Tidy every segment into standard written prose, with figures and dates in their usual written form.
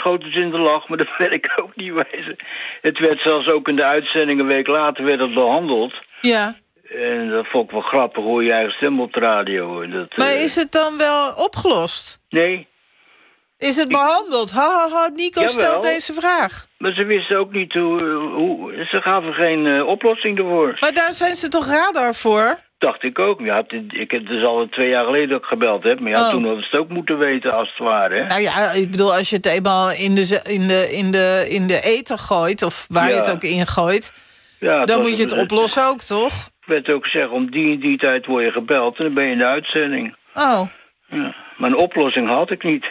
schoten ze in de lach, maar dat werd ik ook niet wijzen. Het werd zelfs ook in de uitzending een week later werd het behandeld. Ja. En dat vond ik wel grappig, hoor je eigen stem op de radio. Maar is het dan wel opgelost? Nee. Is het behandeld? Nico Jawel. stelt deze vraag. Maar ze wisten ook niet hoe ze gaven geen oplossing ervoor. Maar daar zijn ze toch radar voor? Dacht ik ook. Ja, ik heb dus al 2 jaar geleden dat ik gebeld heb. Maar toen hadden ze het ook moeten weten als het ware. Hè? Nou ja, ik bedoel, als je het eenmaal in de ether gooit... of waar je het ook in gooit... Ja, dan moet je het oplossen ook, toch? Ik werd ook gezegd, om die en die tijd word je gebeld... en dan ben je in de uitzending. Oh. Ja, maar een oplossing had ik niet.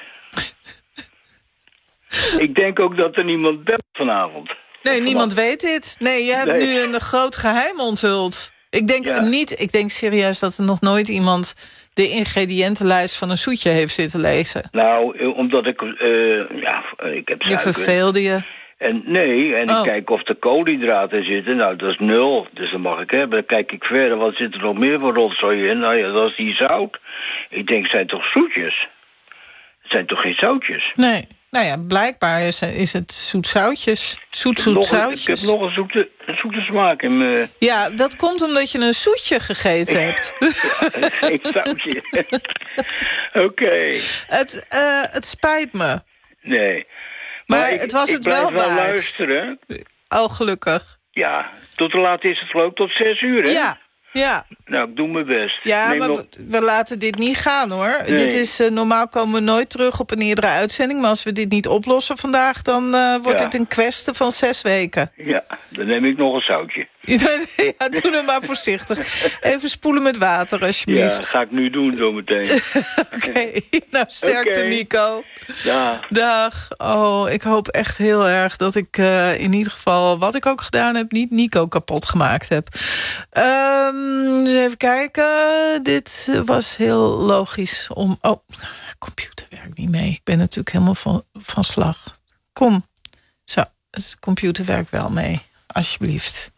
Ik denk ook dat er niemand belt vanavond. Nee, niemand weet dit. Nee, je hebt nu een groot geheim onthuld. Ik denk serieus dat er nog nooit iemand... de ingrediëntenlijst van een zoetje heeft zitten lezen. Nou, omdat ik heb suiker. Je verveelde je. En ik kijk of er koolhydraten zitten. Nou, dat is 0, dus dat mag ik hebben. Dan kijk ik verder, wat zit er nog meer voor rotzooi in? Nou ja, dat is die zout. Ik denk, het zijn toch zoetjes? Het zijn toch geen zoutjes? Nee. Nou ja, blijkbaar is het zoetzoutjes. Zoetzoutjes. Ik heb nog een zoete smaak in me. Ja, dat komt omdat je een zoetje gegeten hebt. Geen zoutje. Oké. Het spijt me. Nee. Maar het was het wel waard. Ik blijf wel luisteren. Oh, gelukkig. Ja, tot hoe laat is het geloof ik? Tot 6 uur, hè? Ja. Nou, ik doe mijn best. Ja, maar we laten dit niet gaan, hoor. Nee. Dit is, normaal komen we nooit terug op een eerdere uitzending... maar als we dit niet oplossen vandaag... dan wordt het een kwestie van 6 weken. Ja, dan neem ik nog een zoutje. Ja, doe het maar voorzichtig. Even spoelen met water, alsjeblieft. Ja, ga ik nu doen zometeen. Oké, nou sterkte Nico. Dag. Oh, ik hoop echt heel erg dat ik in ieder geval... wat ik ook gedaan heb, niet Nico kapot gemaakt heb. Dus even kijken. Dit was heel logisch om... Oh, computer werkt niet mee. Ik ben natuurlijk helemaal van slag. Kom. Zo, de computer werkt wel mee. Alsjeblieft.